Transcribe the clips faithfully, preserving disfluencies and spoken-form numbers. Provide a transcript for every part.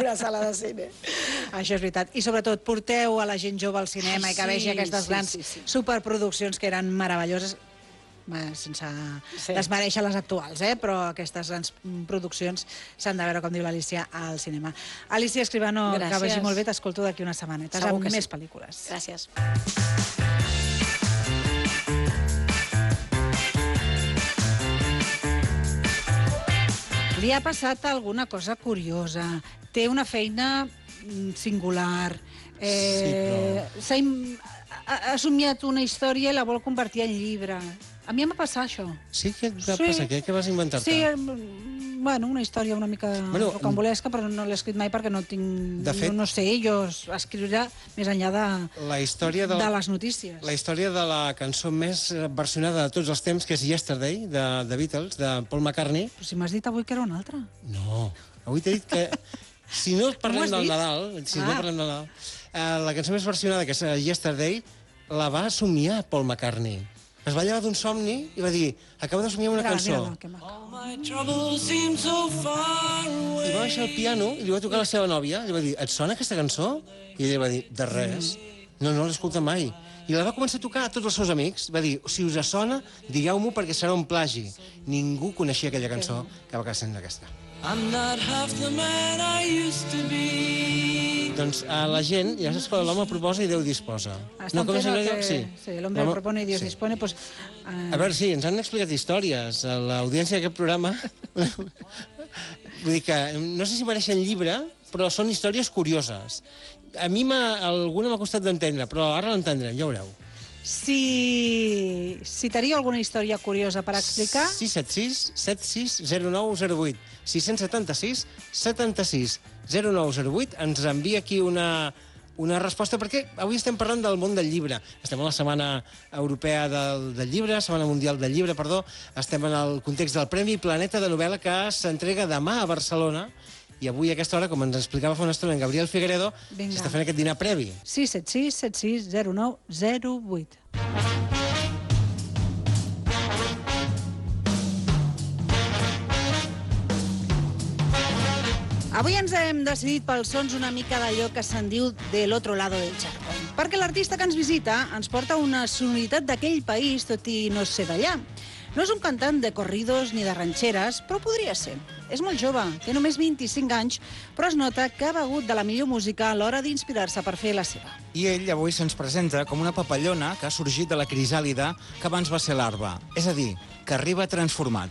una sala de cine. Això és veritat. I sobretot, porteu a la gent jove al cinema Ai, i que sí, vegi aquestes sí, grans sí, sí. superproduccions que eren meravelloses, sense Sí. desmereixer les actuals, eh? Però aquestes grans produccions s'han de veure, com diu l'Alícia, al cinema. Alícia Escribano, que Gràcies. vagi molt bé, t'escolto d'aquí unes setmanetes Segur amb que sí. més pel·lícules. Gràcies. Li ha passat alguna cosa curiosa. Té una feina mm, singular. Eh, s'ha im- ha, ha somiat una història i la vol convertir en llibre. A mi em va passar això. Sí? Què et va Sí. passar? Què, què vas inventar-te? Sí, em- bueno, una història una mica Bueno, rocambolesca, però no l'he escrit mai perquè no tinc... De fet- no, no sé, jo escriure més enllà de, La història del... de les notícies. La història de la cançó més versionada de tots els temps, que és Yesterday, de, de Beatles, de Paul McCartney. Però si m'has dit avui que era una altra. No, avui t'he dit que... Si no parlem has del dit? Nadal, si no Ah. parlem del Nadal, eh, la cançó més versionada, que és eh, Yesterday, la va somiar Paul McCartney. Es va llevar d'un somni i va dir, acabo de somiar una Mira-la, cançó. mira-la, que maca. I va baixar al piano i li va tocar a la seva nòvia i li va dir, et sona aquesta cançó? I ella va dir, de res. No, no l'he escoltat mai. I la va començar a tocar a tots els seus amics. Va dir, si us sona, digueu-m'ho perquè serà un plagi. Ningú coneixia aquella cançó que va quedar sent aquesta. I'm not half the man I used to be. Doncs a la gent, ja saps que l'home proposa i Déu disposa. Estan coneixes fent el allò? que... Sí. Sí, l'home L'home- propone i Dios sí. dispone, pues... Eh... A veure, sí, ens han explicat històries a l'audiència d'aquest programa. Vull dir que no sé si mereixen llibre, però són històries curioses. A mi m'ha- alguna m'ha costat d'entendre, però ara l'entendrem, ja ho veureu. Si citaríeu alguna història curiosa per explicar, sis set sis, set sis zero nou zero vuit. sis set sis, set sis zero nou zero vuit. Ens envia aquí una, una resposta, perquè avui estem parlant del món del llibre. Estem a la Setmana Europea del, del Llibre, Setmana Mundial del Llibre, perdó. Estem en el context del Premi Planeta de Novel·la que s'entrega demà a Barcelona. I avui, a aquesta hora, com ens explicava fa una estona en Gabriel Figueredo, Vinga. s'està fent aquest dinar previ. sis set sis, set sis zero nou zero vuit. Avui ens hem decidit pels sons una mica d'allò que se'n diu de l'otro lado del charco. Perquè l'artista que ens visita ens porta una sonoritat d'aquell país, tot i no ser d'allà. No és un cantant de corridos ni de ranxeres, però podria ser. És molt jove, té només vint-i-cinc anys, però es nota que ha begut de la millor música a l'hora d'inspirar-se per fer la seva. I ell avui se'ns presenta com una papallona que ha sorgit de la crisàlida que abans va ser larva. És a dir, que arriba transformat.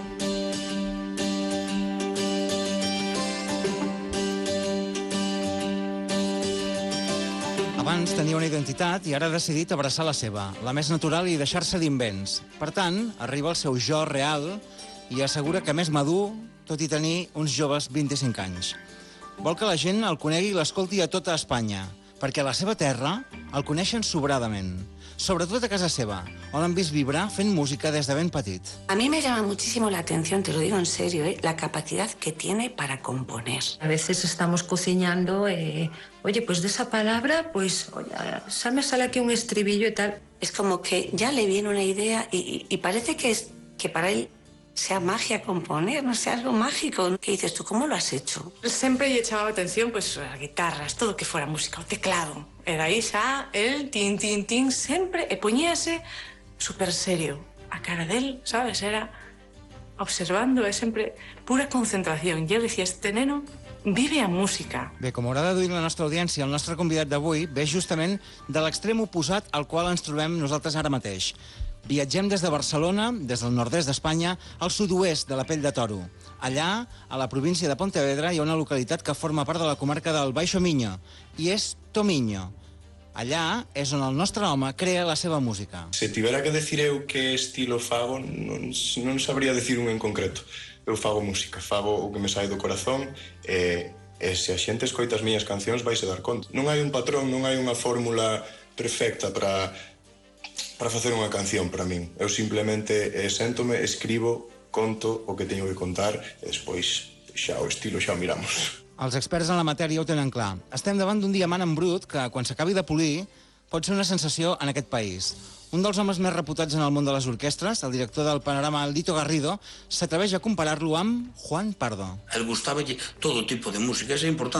Abans tenia una identitat i ara ha decidit abraçar la seva, la més natural, i deixar-se d'invents. Per tant, arriba al seu jo real i assegura que més madur, tot i tenir uns joves vint-i-cinc anys. Vol que la gent el conegui i l'escolti a tota Espanya, perquè a la seva terra el coneixen sobradament. Sobretot a casa seva, on l'han vist vibrar fent música des de ben petit. A mí me llama muchísimo la atención, te lo digo en serio, ¿eh? La capacidad que tiene para componer. A veces estamos cocinando, eh, oye, pues de esa palabra, pues, oye, se me sale aquí un estribillo y tal. Es como que ya le viene una idea y, y, y parece que, es, que para él sea magia componer, no sé, algo mágico. ¿Qué dices tú? ¿Cómo lo has hecho? Sempre lle chamaba a atención pues, as guitarras, todo que fora música, o teclado. E dai xa, el, tin, tin, tin, sempre, e poñíase super serio. A cara del, sabes, era observando, é sempre pura concentración. E eu decía, este neno vive a música. Bé, com haurà deduït la nostra audiència, el nostre convidat d'avui ve justament de l'extrem oposat al qual ens trobem nosaltres ara mateix. Viatgem des de Barcelona, des del nord-est d'Espanya, al sud-oest de la Pell de Toro. Allà, a la província de Pontevedra, hi ha una localitat que forma part de la comarca del Baixo Miño, i és Tomiño. Allà és on el nostre home crea la seva música. Se tivera que decir eu que estilo fago, non, non sabría decir un en concreto. Eu fago música, fago o que me sai do corazón e, e se a xente escoita as miñas cancións vaise dar conta. Non hai un patrón, non hai unha fórmula perfecta para, para facer unha canción para min. Eu simplemente eh, séntome, escribo, conto o que teño que contar e despois xa o estilo xa o miramos. Els experts en la matèria ho tenen clar. Estem davant d'un diamant en brut que, quan s'acabi de polir, pot ser una sensació en aquest país. Un dels homes més reputats en el món de les orquestres, el director del Panorama, Lito Garrido, s'atreveix a comparar-lo amb Juan Pardo. A él gustaba todo tipo de música, es importante.